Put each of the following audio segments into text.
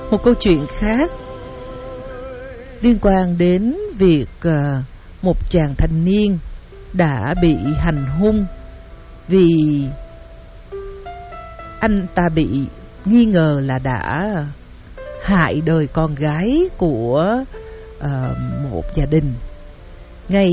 Một câu chuyện khác liên quan đến việc một chàng thanh niên đã bị hành hung vì anh ta bị nghi ngờ là đã hại đời con gái của một gia đình. Ngày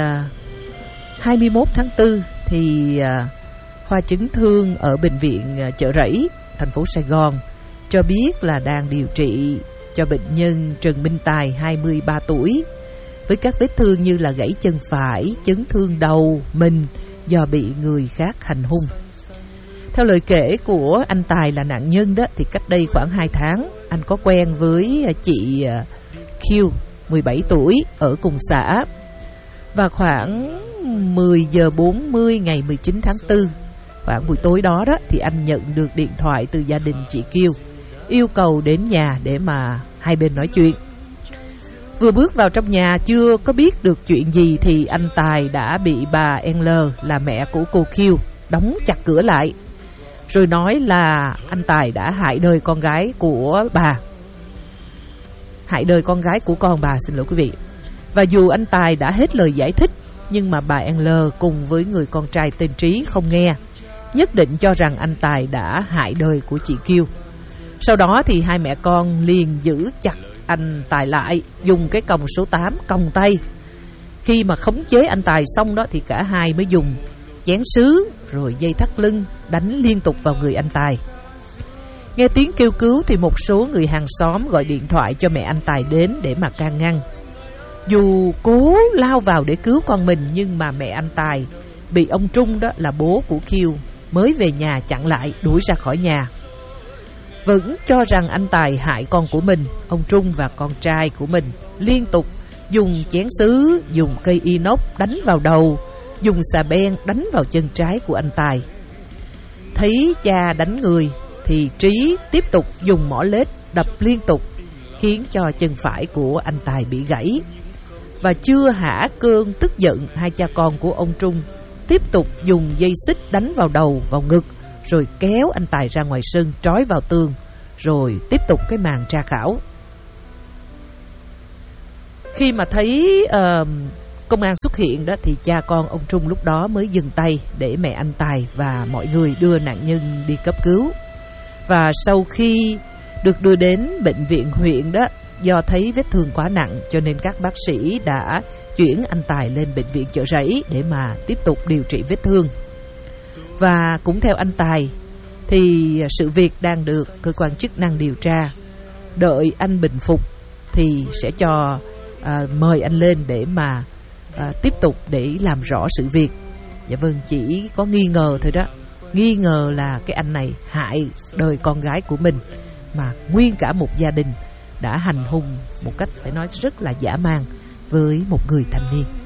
21 tháng 4 thì khoa chấn thương ở bệnh viện Chợ Rẫy, thành phố Sài Gòn cho biết là đang điều trị cho bệnh nhân Trần Minh Tài, 23 tuổi, với các vết thương như là gãy chân phải, chấn thương đầu, mình do bị người khác hành hung. Theo lời kể của anh Tài là nạn nhân đó, thì cách đây khoảng 2 tháng, anh có quen với chị Q, 17 tuổi, ở cùng xã. Và khoảng 10 giờ 40 ngày 19 tháng 4, khoảng buổi tối đó thì anh nhận được điện thoại từ gia đình chị Q, yêu cầu đến nhà để mà hai bên nói chuyện. Vừa bước vào trong nhà chưa có biết được chuyện gì thì anh Tài đã bị bà L, là mẹ của cô Q, đóng chặt cửa lại, rồi nói là anh Tài đã hại đời con gái của bà. Hại đời con gái của con bà, xin lỗi quý vị. Và dù anh Tài đã hết lời giải thích, nhưng mà bà L cùng với người con trai tên Trí không nghe, nhất định cho rằng anh Tài đã hại đời của chị Kiều. Sau đó thì hai mẹ con liền giữ chặt anh Tài lại, dùng cái còng số 8 còng tay. Khi mà khống chế anh Tài xong đó thì cả hai mới dùng chén sứ rồi dây thắt lưng đánh liên tục vào người anh Tài. Nghe tiếng kêu cứu thì một số người hàng xóm gọi điện thoại cho mẹ anh Tài đến để mà can ngăn. Dù cố lao vào để cứu con mình, nhưng mà mẹ anh Tài bị ông Trung, đó là bố của Kiều, mới về nhà chặn lại, đuổi ra khỏi nhà. Vẫn cho rằng anh Tài hại con của mình, ông Trung và con trai của mình liên tục dùng chén sứ, dùng cây inox đánh vào đầu, dùng xà beng đánh vào chân trái của anh Tài. Thấy cha đánh người thì Trí tiếp tục dùng mỏ lết đập liên tục, khiến cho chân phải của anh Tài bị gãy. Và chưa hả cơn tức giận, hai cha con của ông Trung tiếp tục dùng dây xích đánh vào đầu, vào ngực, rồi kéo anh Tài ra ngoài sân, trói vào tường, rồi tiếp tục cái màn tra khảo. Khi mà thấy công an xuất hiện đó thì cha con ông Trung lúc đó mới dừng tay để mẹ anh Tài và mọi người đưa nạn nhân đi cấp cứu. Và sau khi được đưa đến bệnh viện huyện đó, do thấy vết thương quá nặng cho nên các bác sĩ đã chuyển anh Tài lên bệnh viện Chợ Rẫy để mà tiếp tục điều trị vết thương. Và cũng theo anh Tài thì sự việc đang được cơ quan chức năng điều tra. Đợi anh bình phục thì sẽ cho mời anh lên để mà tiếp tục để làm rõ sự việc. Dạ vâng, chỉ có nghi ngờ thôi đó. Nghi ngờ là cái anh này hại đời con gái của mình, mà nguyên cả một gia đình đã hành hung một cách phải nói rất là dã man với một người thanh niên.